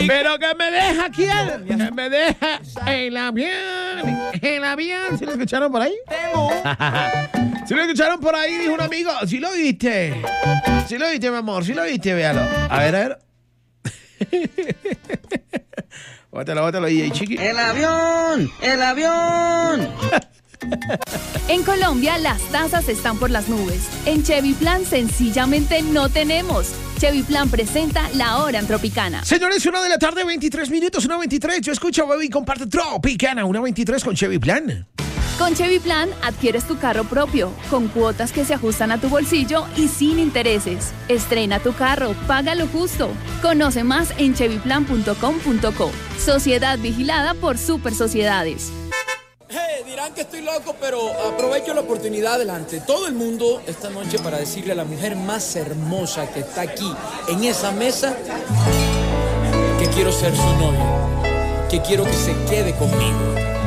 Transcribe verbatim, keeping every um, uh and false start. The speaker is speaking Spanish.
Pero que me deja quién, que me deja el avión, el avión. ¿Sí lo escucharon por ahí? ¿Sí lo escucharon por ahí? Dijo un amigo. ¿Sí lo viste? ¿Sí lo viste, mi amor? ¿Sí lo viste? Véalo. A ver, a ver. Bótalo, bótalo ahí, chiqui. ¡El avión! ¡El avión! En Colombia las tasas están por las nubes. En Chevy Plan sencillamente no tenemos. Chevy Plan presenta La Hora en Tropicana. Señores, una de la tarde, veintitrés minutos, una veintitrés. Yo escucho, baby, y comparte Tropicana, una veintitrés con Chevy Plan. Con Chevy Plan adquieres tu carro propio, con cuotas que se ajustan a tu bolsillo y sin intereses. Estrena tu carro, paga lo justo. Conoce más en chevy plan punto com punto co. Sociedad vigilada por Super Sociedades. Hey, dirán que estoy loco, pero aprovecho la oportunidad delante de todo el mundo esta noche para decirle a la mujer más hermosa que está aquí en esa mesa que quiero ser su novio, que quiero que se quede conmigo.